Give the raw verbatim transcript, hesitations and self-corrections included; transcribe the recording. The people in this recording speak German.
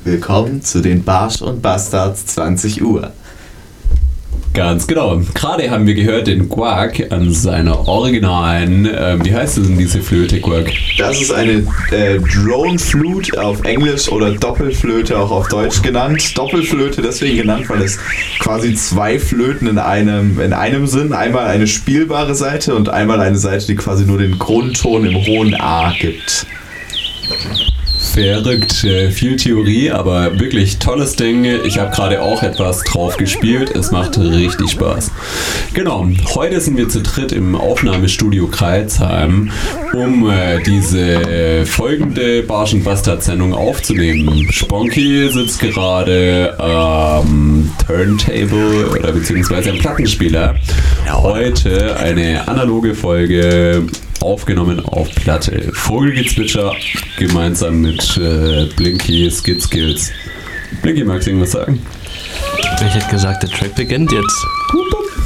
Willkommen zu den Barsch und Bastards zwanzig Uhr. Ganz genau. Gerade haben wir gehört den Quack an seiner originalen, äh, wie heißt denn diese Flöte, Quack? Das ist eine äh, Drone Flute auf Englisch oder Doppelflöte auch auf Deutsch genannt. Doppelflöte deswegen genannt, weil es quasi zwei Flöten in einem, in einem sind. Einmal eine spielbare Seite und einmal eine Seite, die quasi nur den Grundton im hohen A gibt. Verrückt, äh, viel Theorie, aber wirklich tolles Ding. Ich habe gerade auch etwas drauf gespielt. Es macht richtig Spaß. Genau, heute sind wir zu dritt im Aufnahmestudio Kreilsheim, um äh, diese folgende Barsch und Bastard-Sendung aufzunehmen. Sponky sitzt gerade am Turntable oder beziehungsweise am Plattenspieler. Heute eine analoge Folge, aufgenommen auf Platte. Vogelgezwitscher gemeinsam mit äh, Blinky Skid Skills. Blinky, magst du irgendwas sagen? Ich hätte gesagt, der Track beginnt jetzt.